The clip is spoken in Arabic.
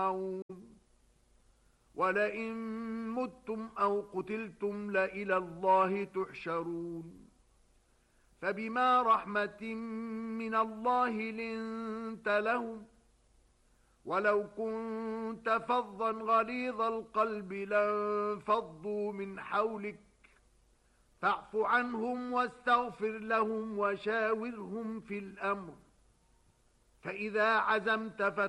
ولئن متم أو قتلتم لإلى الله تحشرون فبما رحمة من الله لنت لهم ولو كنت فظا غليظ القلب لانفضوا من حولك فاعف عنهم واستغفر لهم وشاورهم في الأمر فإذا عزمت